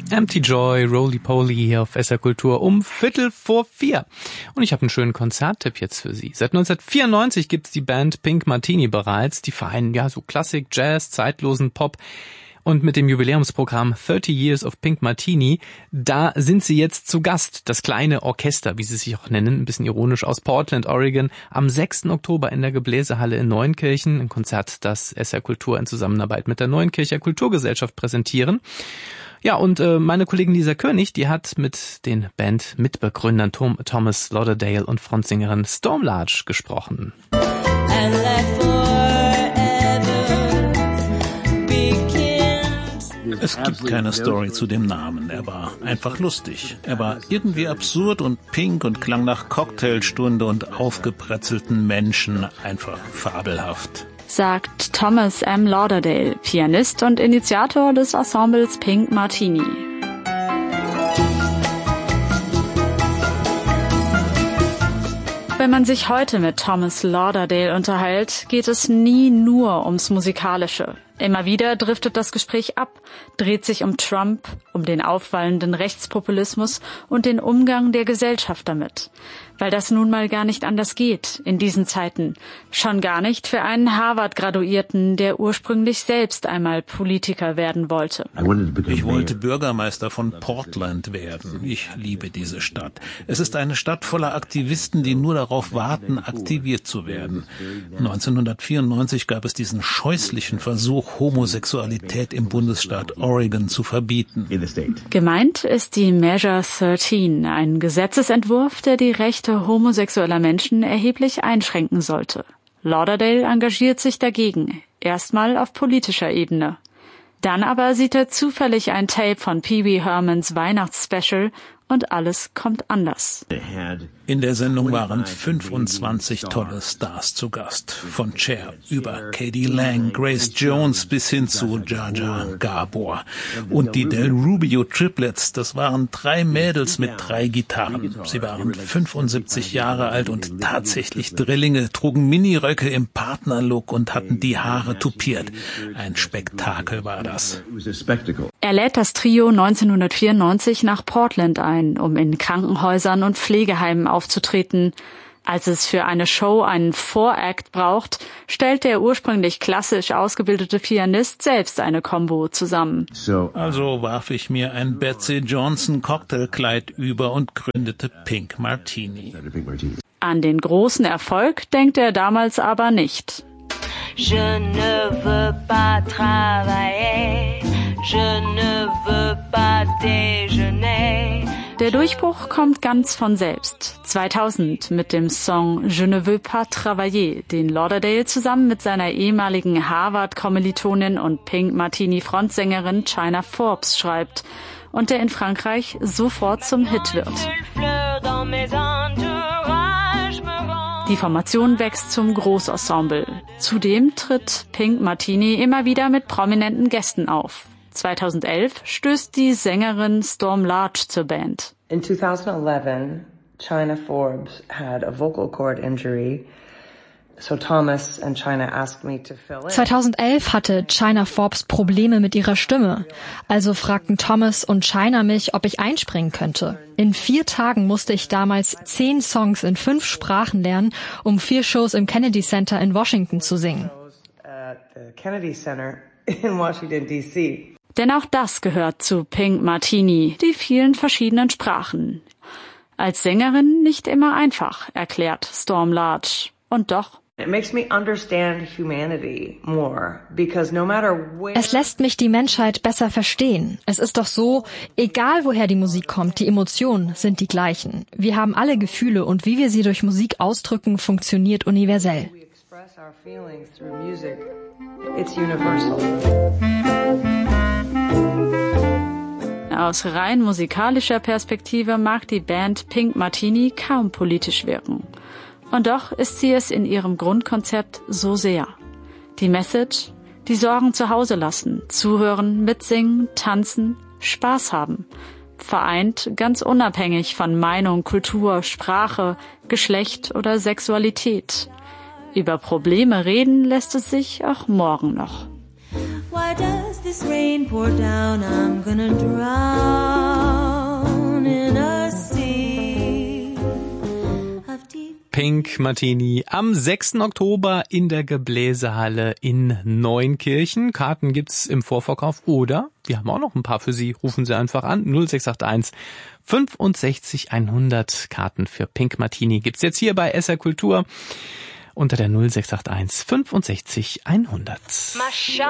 Empty Joy, Roly Poly hier auf SR Kultur um 3:45. Und ich habe einen schönen Konzerttipp jetzt für Sie. Seit 1994 gibt's die Band Pink Martini bereits. Die vereinen so Klassik, Jazz, zeitlosen Pop. Und mit dem Jubiläumsprogramm 30 Years of Pink Martini, da sind sie jetzt zu Gast. Das kleine Orchester, wie sie sich auch nennen, ein bisschen ironisch, aus Portland, Oregon, am 6. Oktober in der Gebläsehalle in Neunkirchen. Ein Konzert, das SR Kultur in Zusammenarbeit mit der Neunkircher Kulturgesellschaft präsentieren. Ja, und meine Kollegin Lisa König, die hat mit den Band-Mitbegründern Thomas Lauderdale und Frontsängerin Storm Large gesprochen. Es gibt keine Story zu dem Namen. Er war einfach lustig. Er war irgendwie absurd und pink und klang nach Cocktailstunde und aufgebretzelten Menschen. Einfach fabelhaft. Sagt Thomas M. Lauderdale, Pianist und Initiator des Ensembles Pink Martini. Wenn man sich heute mit Thomas Lauderdale unterhält, geht es nie nur ums Musikalische. Immer wieder driftet das Gespräch ab, dreht sich um Trump, um den aufwallenden Rechtspopulismus und den Umgang der Gesellschaft damit. Weil das nun mal gar nicht anders geht in diesen Zeiten. Schon gar nicht für einen Harvard-Graduierten, der ursprünglich selbst einmal Politiker werden wollte. Ich wollte Bürgermeister von Portland werden. Ich liebe diese Stadt. Es ist eine Stadt voller Aktivisten, die nur darauf warten, aktiviert zu werden. 1994 gab es diesen scheußlichen Versuch, Homosexualität im Bundesstaat Oregon zu verbieten. Gemeint ist die Measure 13, ein Gesetzesentwurf, der die Rechte homosexueller Menschen erheblich einschränken sollte. Lauderdale engagiert sich dagegen, erstmal auf politischer Ebene. Dann aber sieht er zufällig ein Tape von Pee Wee Hermans Weihnachtsspecial und alles kommt anders. In der Sendung waren 25 tolle Stars zu Gast. Von Cher über Katie Lang, Grace Jones bis hin zu Jaja Gabor. Und die Del Rubio Triplets, das waren 3 Mädels mit 3 Gitarren. Sie waren 75 Jahre alt und tatsächlich Drillinge, trugen Miniröcke im Partnerlook und hatten die Haare tupiert. Ein Spektakel war das. Er lädt das Trio 1994 nach Portland ein, um in Krankenhäusern und Pflegeheimen aufzutreten. Als es für eine Show einen Vorakt braucht, stellt der ursprünglich klassisch ausgebildete Pianist selbst eine Combo zusammen. Also warf ich mir ein Betsy Johnson Cocktailkleid über und gründete Pink Martini. An den großen Erfolg denkt er damals aber nicht. Je ne veux pas travailler, je ne veux pas déjeuner. Der Durchbruch kommt ganz von selbst. 2000 mit dem Song Je ne veux pas travailler, den Lauderdale zusammen mit seiner ehemaligen Harvard-Kommilitonin und Pink Martini-Frontsängerin China Forbes schreibt und der in Frankreich sofort zum Hit wird. Die Formation wächst zum Großensemble. Zudem tritt Pink Martini immer wieder mit prominenten Gästen auf. 2011 stößt die Sängerin Storm Large zur Band. In 2011, China Forbes had a vocal cord injury. So Thomas and China asked me to fill in. 2011 hatte China Forbes Probleme mit ihrer Stimme. Also fragten Thomas und China mich, ob ich einspringen könnte. In 4 Tagen musste ich damals 10 Songs in 5 Sprachen lernen, um 4 Shows im Kennedy Center in Washington zu singen. At the Kennedy Center in Washington, D.C. Denn auch das gehört zu Pink Martini, die vielen verschiedenen Sprachen. Als Sängerin nicht immer einfach, erklärt Storm Large. Und doch. Es lässt mich die Menschheit besser verstehen. Es ist doch so, egal woher die Musik kommt, die Emotionen sind die gleichen. Wir haben alle Gefühle und wie wir sie durch Musik ausdrücken, funktioniert universell. Aus rein musikalischer Perspektive mag die Band Pink Martini kaum politisch wirken. Und doch ist sie es in ihrem Grundkonzept so sehr. Die Message, die Sorgen zu Hause lassen, zuhören, mitsingen, tanzen, Spaß haben. Vereint ganz unabhängig von Meinung, Kultur, Sprache, Geschlecht oder Sexualität. Über Probleme reden lässt es sich auch morgen noch. Why does this rain pour down? I'm gonna drown in a sea of deep. Pink Martini am 6. Oktober in der Gebläsehalle in Neunkirchen. Karten gibt's im Vorverkauf oder wir haben auch noch ein paar für Sie. Rufen Sie einfach an 0681 65 100. Karten für Pink Martini gibt's jetzt hier bei SR Kultur unter der 0681 65 100.